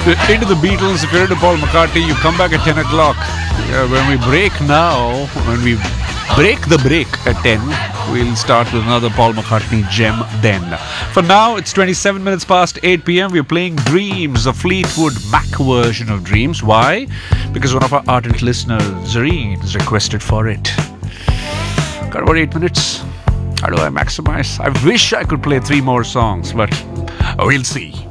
into the Beatles. If you're into Paul McCartney, you come back at 10 o'clock. When we break now, when we break the break at 10, we'll start with another Paul McCartney gem then. For now, it's 27 minutes past 8 p.m. We're playing Dreams, a Fleetwood Mac version of Dreams. Why? Because one of our ardent listeners, Zareen, has requested for it. Got about 8 minutes. How do I maximize? I wish I could play 3 more songs, but we'll see.